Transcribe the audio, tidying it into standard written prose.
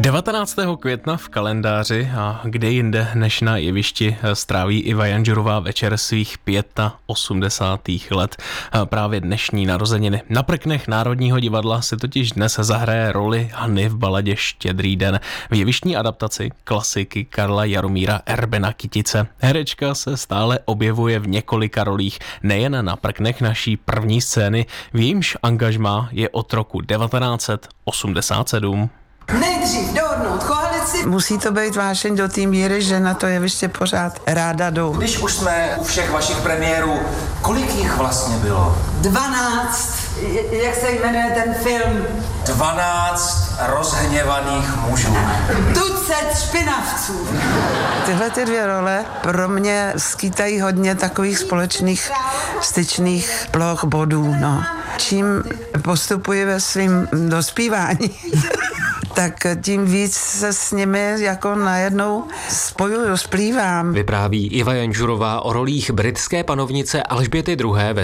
19. května v kalendáři a kde jinde než na jevišti stráví Iva Janžurová večer svých 85. let. Právě dnešní narozeniny. Na prknech Národního divadla se totiž dnes zahraje roli Hany v baladě Štědrý den v jevištní adaptaci klasiky Karla Jaromíra Erbena Kytice. Herečka se stále objevuje v několika rolích, nejen na prknech naší první scény, v jejímž angažmá je od roku 1987. Nejdřív dohodnout koalici. Musí to být vášeň do té míry, že na to jeviště pořád ráda jdu. Když už jsme u všech vašich premiérů, kolik jich vlastně bylo? 12. Jak se jmenuje ten film? 12 rozhněvaných mužů. Tucet špinavců. Tyhle ty dvě role pro mě skýtají hodně takových společných styčných ploch bodů. No. Čím postupuji ve svým dospívání, tak tím víc se s nimi jako najednou spojuju, splývám. Vypráví Iva Janžurová o rolích britské panovnice Alžběty II. Ve